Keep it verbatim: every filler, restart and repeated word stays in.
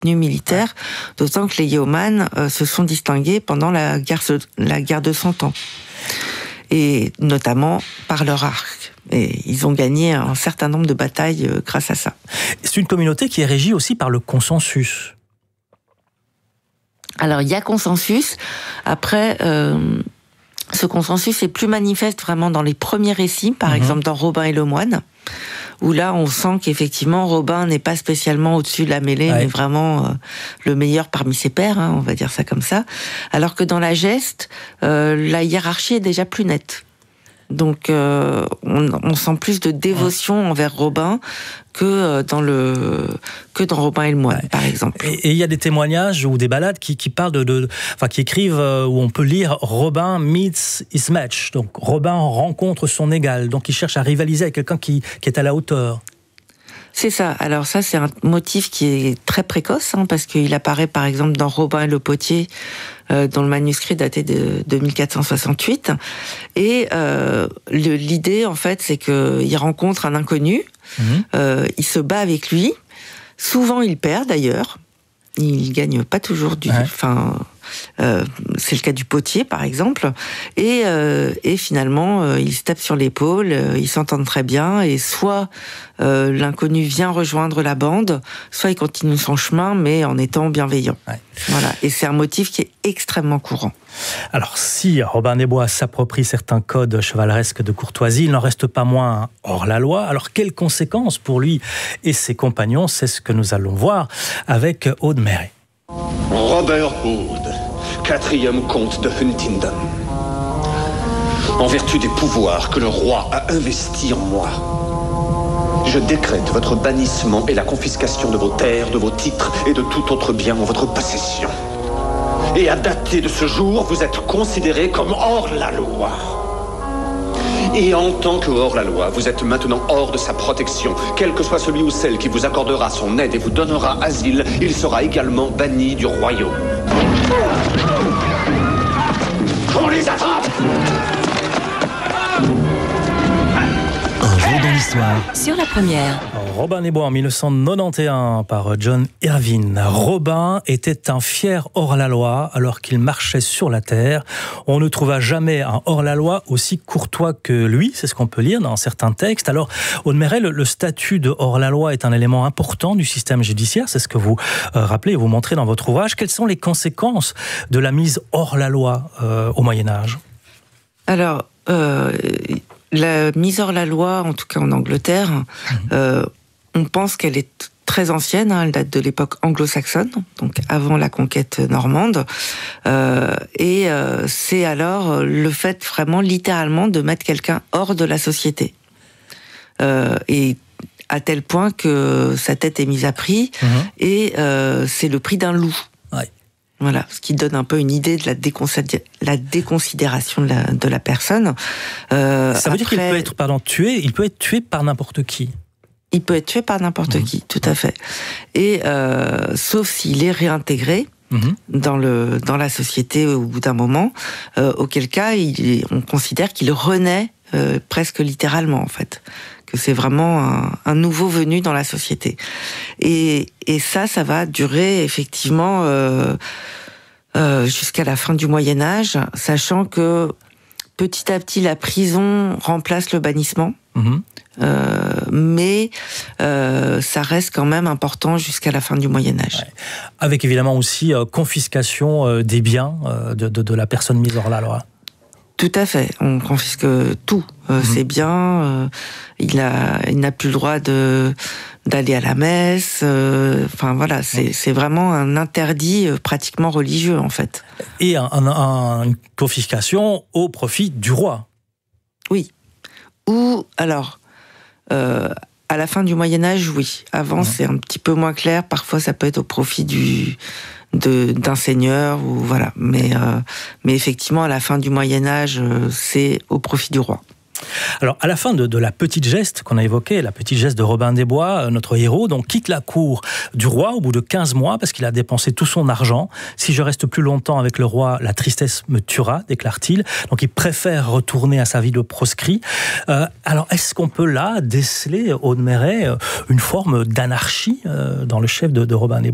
tenue militaire, d'autant que les yeoman euh, se sont distingués pendant la guerre, la guerre de Cent Ans, et notamment par leur arc. Et ils ont gagné un certain nombre de batailles euh, grâce à ça. C'est une communauté qui est régie aussi par le consensus. Alors, il y a consensus. Après, euh, ce consensus est plus manifeste vraiment dans les premiers récits, par mmh. exemple dans Robin et le moine, où là, on sent qu'effectivement, Robin n'est pas spécialement au-dessus de la mêlée, ouais. mais vraiment euh, le meilleur parmi ses pairs, hein, on va dire ça comme ça. Alors que dans la geste, euh, la hiérarchie est déjà plus nette. Donc, euh, on, on sent plus de dévotion envers Robin que dans le que dans Robin et le moine, ouais. par exemple. Et il y a des témoignages ou des ballades qui, qui parlent de, de, enfin, qui écrivent euh, où on peut lire Robin meets his match. Donc, Robin rencontre son égal. Donc, il cherche à rivaliser avec quelqu'un qui, qui est à la hauteur. C'est ça. Alors ça, c'est un motif qui est très précoce, hein, parce qu'il apparaît par exemple dans Robin et le potier, euh, dans le manuscrit daté de, de mille quatre cent soixante-huit. Et euh, le, l'idée, en fait, c'est qu'il rencontre un inconnu, mmh. euh, il se bat avec lui. Souvent, il perd d'ailleurs. Il gagne pas toujours du... Enfin, ouais. euh, c'est le cas du potier, par exemple. Et, euh, et finalement, euh, ils se tapent sur l'épaule, euh, ils s'entendent très bien, et soit euh, l'inconnu vient rejoindre la bande, soit il continue son chemin, mais en étant bienveillant. Ouais. Voilà. Et c'est un motif qui est extrêmement courant. Alors, si Robin des Bois s'approprie certains codes chevaleresques de courtoisie, il n'en reste pas moins hors la loi. Alors, quelles conséquences pour lui et ses compagnons? C'est ce que nous allons voir avec Aude Méret. Robert Hood, quatrième comte de Huntingdon. En vertu des pouvoirs que le roi a investis en moi, je décrète votre bannissement et la confiscation de vos terres, de vos titres et de tout autre bien en votre possession. Et à dater de ce jour, vous êtes considéré comme hors la loi. Et en tant que hors la loi, vous êtes maintenant hors de sa protection. Quel que soit celui ou celle qui vous accordera son aide et vous donnera asile, il sera également banni du royaume. Qu'on les attrape! Un jour dans l'histoire. Sur la première. Robin des Bois en dix-neuf cent quatre-vingt-onze par John Irvine. Robin était un fier hors-la-loi alors qu'il marchait sur la terre. On ne trouva jamais un hors-la-loi aussi courtois que lui, c'est ce qu'on peut lire dans certains textes. Alors, Aude Méret, le, le statut de hors-la-loi est un élément important du système judiciaire, c'est ce que vous euh, rappelez et vous montrez dans votre ouvrage. Quelles sont les conséquences de la mise hors-la-loi euh, au Moyen-Âge ? Alors, euh, la mise hors la loi, en tout cas en Angleterre, mmh. euh, on pense qu'elle est très ancienne, hein, elle date de l'époque anglo-saxonne, donc avant la conquête normande, euh, et euh, c'est alors le fait vraiment littéralement de mettre quelqu'un hors de la société. Euh, et à tel point que sa tête est mise à prix, mmh. et euh, c'est le prix d'un loup. Ouais. Voilà, ce qui donne un peu une idée de la, déconsidé- la déconsidération de la, de la personne. Euh, Ça veut après, dire qu'il peut être, pardon, tué, il peut être tué par n'importe qui. Il peut être tué par n'importe mmh. qui, tout à fait. Et euh, sauf s'il est réintégré mmh. dans le dans la société au bout d'un moment, euh, auquel cas il, on considère qu'il renaît euh, presque littéralement en fait, que c'est vraiment un, un nouveau venu dans la société. Et et ça, ça va durer effectivement euh, euh, jusqu'à la fin du Moyen Âge, sachant que petit à petit la prison remplace le bannissement. Mmh. Euh, mais euh, ça reste quand même important jusqu'à la fin du Moyen-Âge. Ouais. Avec évidemment aussi euh, confiscation euh, des biens euh, de, de, de la personne mise hors la loi. Tout à fait, on confisque tout, euh, mmh. ses biens, euh, il, a, il n'a plus le droit de, d'aller à la messe, euh, enfin voilà, c'est, mmh. c'est vraiment un interdit euh, pratiquement religieux en fait. Et un, un, un, une confiscation au profit du roi. Oui, ou alors... Euh, à la fin du Moyen-Âge, oui. Avant, mmh. c'est un petit peu moins clair. Parfois, ça peut être au profit du, de, d'un seigneur, ou voilà. Mais, euh, mais effectivement, à la fin du Moyen-Âge, euh, c'est au profit du roi. Alors, à la fin de, de la petite geste qu'on a évoquée, la petite geste de Robin des Bois, notre héros, donc quitte la cour du roi au bout de quinze mois parce qu'il a dépensé tout son argent. Si je reste plus longtemps avec le roi, la tristesse me tuera, déclare-t-il. Donc, il préfère retourner à sa vie de proscrit. Euh, alors, est-ce qu'on peut là déceler, Aude Méret, une forme d'anarchie euh, dans le chef de, de Robin des Bois ?